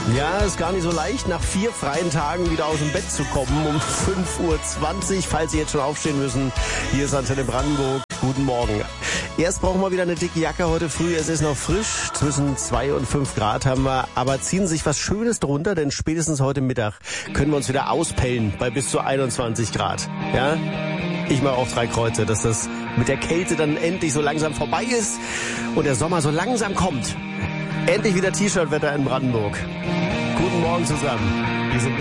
Ja, ist gar nicht so leicht, nach 4 freien Tagen wieder aus dem Bett zu kommen um 5:20 Uhr, falls Sie jetzt schon aufstehen müssen. Hier ist Antenne Brandenburg. Guten Morgen. Erst brauchen wir wieder eine dicke Jacke heute früh. Es ist noch frisch, zwischen 2 und 5 Grad haben wir. Aber ziehen Sie sich was Schönes drunter, denn spätestens heute Mittag können wir uns wieder auspellen bei bis zu 21 Grad. Ja? Ich mache auch 3 Kreuze, dass das mit der Kälte dann endlich so langsam vorbei ist und der Sommer so langsam kommt. Endlich wieder T-Shirt-Wetter in Brandenburg. Guten Morgen zusammen. Wir sind